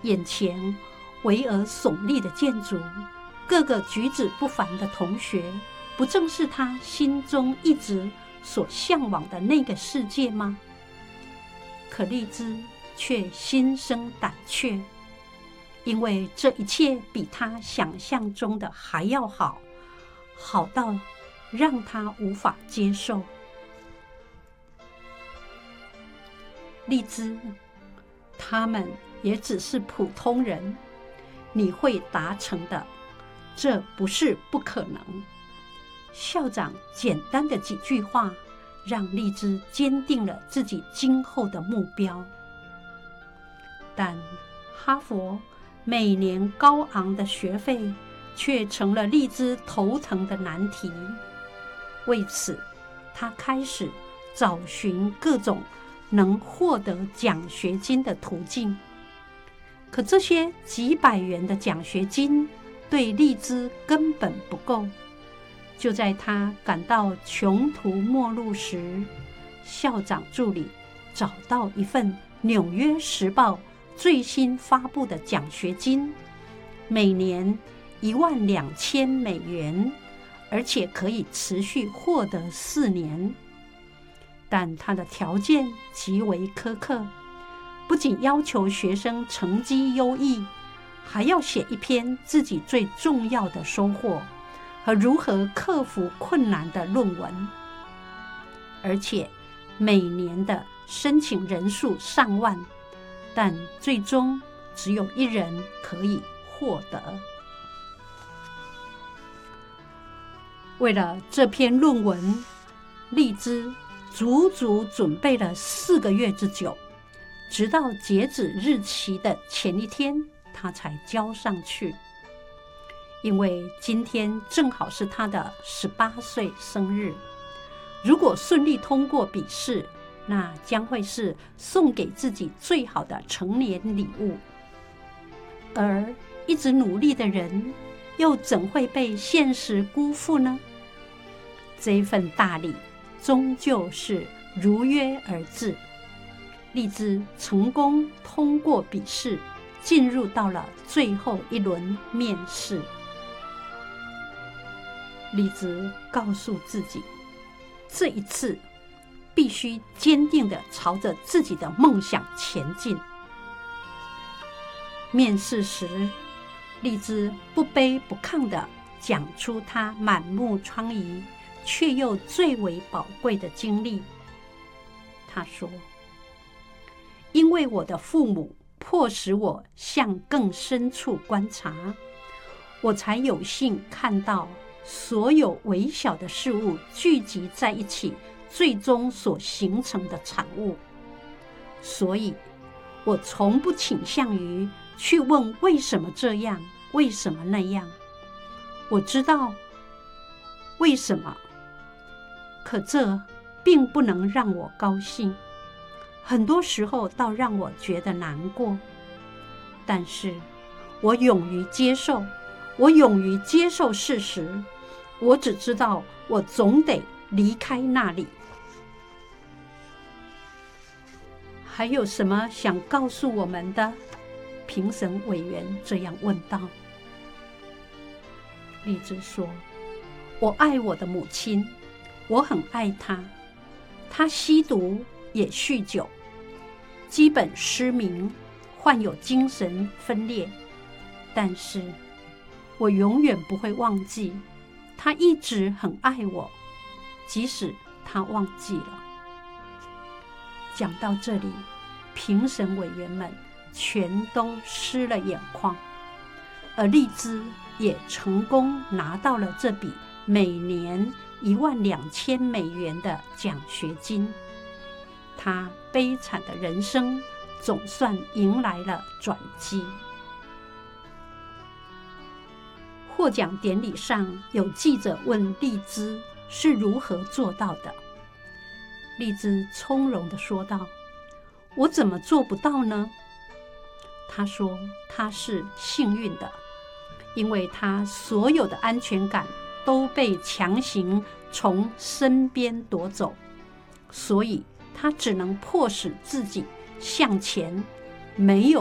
眼前巍峨耸立的建筑，各个举止不凡的同学，不正是他心中一直所向往的那个世界吗？可丽兹却心生胆怯，因为这一切比他想象中的还要好，好到让他无法接受。丽兹，他们也只是普通人，你会达成的，这不是不可能。校长简单的几句话，让丽兹坚定了自己今后的目标。但哈佛每年高昂的学费却成了丽兹头疼的难题。为此，他开始找寻各种能获得奖学金的途径。可这些几百元的奖学金对丽兹根本不够。就在他感到穷途末路时，校长助理找到一份《纽约时报》最新发布的奖学金，每年$12,000，而且可以持续获得4年。但他的条件极为苛刻，不仅要求学生成绩优异，还要写一篇自己最重要的收获和如何克服困难的论文，而且每年的申请人数上万，但最终只有1人可以获得。为了这篇论文，丽兹足足准备了4个月之久，直到截止日期的前一天，他才交上去。因为今天正好是他的18岁生日，如果顺利通过笔试，那将会是送给自己最好的成年礼物。而一直努力的人，又怎会被现实辜负呢？这份大礼终究是如约而至。丽兹成功通过笔试，进入到了最后一轮面试。丽兹告诉自己，这一次必须坚定地朝着自己的梦想前进。面试时，丽兹不卑不亢地讲出她满目疮痍却又最为宝贵的经历。她说，因为我的父母迫使我向更深处观察，我才有幸看到所有微小的事物聚集在一起，最终所形成的产物。所以，我从不倾向于去问为什么这样，为什么那样。我知道为什么，可这并不能让我高兴，很多时候倒让我觉得难过。但是，我勇于接受，我勇于接受事实。我只知道，我总得离开那里。还有什么想告诉我们的？评审委员这样问道。丽兹说，我爱我的母亲，我很爱她。她吸毒也酗酒，基本失明，患有精神分裂。但是我永远不会忘记，他一直很爱我，即使他忘记了。讲到这里，评审委员们全都湿了眼眶，而丽兹也成功拿到了这笔每年$12,000的奖学金。他悲惨的人生总算迎来了转机。获奖典礼上，有记者问丽兹是如何做到的。丽兹从容地说道，我怎么做不到呢？她说她是幸运的，因为她所有的安全感都被强行从身边夺走，所以她只能迫使自己向前，没有